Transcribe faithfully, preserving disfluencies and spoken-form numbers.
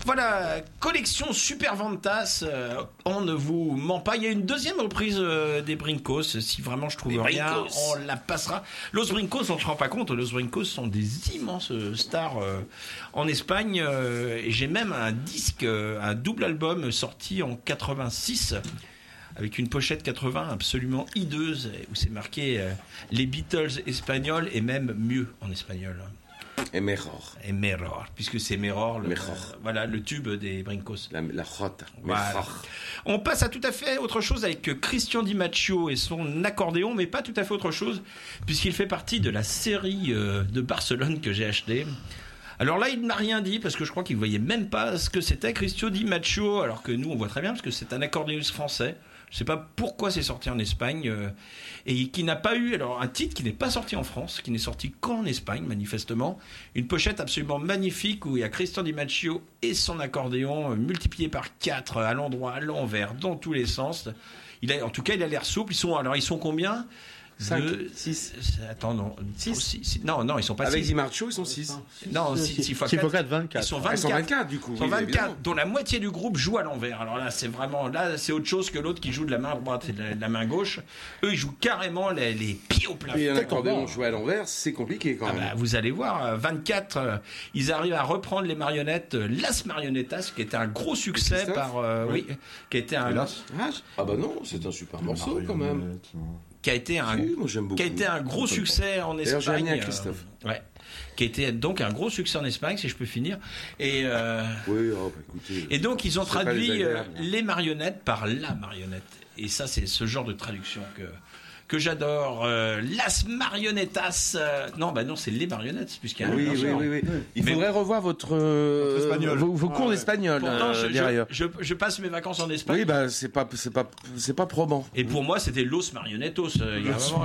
Voilà, collection Super Ventas, euh, on ne vous ment pas. Il y a une deuxième reprise euh, des Brincos. Si vraiment je trouve Les rien, Brincos. on la passera. Los Brincos, on ne se rend pas compte, Los Brincos sont des immenses stars euh, en Espagne. Euh, et j'ai même un disque, euh, un double album sorti en quatre-vingt-six avec une pochette quatre-vingts absolument hideuse où c'est marqué euh, les Beatles espagnols et même mieux en espagnol. Et Meror. Et Meror, puisque c'est Meror, le, Meror. euh, voilà, le tube des Brincos. La, la rota. Voilà. Meror. On passe à tout à fait autre chose avec Christian Di Maccio et son accordéon, mais pas tout à fait autre chose, puisqu'il fait partie de la série euh, de Barcelone que j'ai acheté. Alors là, il ne m'a rien dit, parce que je crois qu'il ne voyait même pas ce que c'était Christian Di Maccio, alors que nous, on voit très bien, parce que c'est un accordéoniste français. Je ne sais pas pourquoi c'est sorti en Espagne, euh, et qui n'a pas eu, alors un titre qui n'est pas sorti en France, qui n'est sorti qu'en Espagne, manifestement. Une pochette absolument magnifique où il y a Christian Di Maccio et son accordéon euh, multiplié par quatre, à l'endroit, à l'envers, dans tous les sens. Il a, en tout cas, il a l'air souple. Ils sont, alors, ils sont combien ? cinq, Deux, six. Attends, non. Six. Six, six. Non, non, ils sont pas Avec six. Di Marcio, ils sont six. Non, six fois six fois quatre. quatre, vingt-quatre. Ils sont Ah, ils sont vingt-quatre. vingt-quatre, du coup. Ils sont oui, vingt-quatre, évidemment. dont la moitié du groupe joue à l'envers. Alors là, c'est vraiment, là, c'est autre chose que l'autre qui joue de la main droite et de la, de la main gauche. Eux, ils jouent carrément les, les pieds au plafond. Et un accordéon joué à l'envers, c'est compliqué quand Ah même. bah, vous allez voir, euh, vingt-quatre, euh, ils arrivent à reprendre les marionnettes euh, Las Marionetas, qui était un gros succès Christophe par, euh, oui, qui a été un, Hélas. Ah, ah bah non, c'est un super morceau quand même. qui a été un, Si, moi j'aime beaucoup. qui a été un gros succès en D'ailleurs, j'ai Espagne. amené à Christophe. euh, ouais. Qui a été donc un gros succès en Espagne, si je peux finir. Et, euh, Oui, oh, bah, écoutez. et donc, ils ont c'est pas traduit euh, désagréable. les marionnettes par la marionnette. Et ça, c'est ce genre de traduction que, que j'adore. Euh, Las Marionetas. euh, non, bah non, c'est les marionnettes, puisqu'il y a un- Oui, bien oui, sûr. oui, oui. Il Mais- faudrait revoir votre, euh, Votre espagnol. vos, vos cours Ah ouais. d'espagnol Pourtant, euh, je, derrière. je, je, je passe mes vacances en Espagne. Oui, bah c'est pas, c'est pas, c'est pas probant. Et pour moi, c'était Los Marionettos. euh, il y a un moment,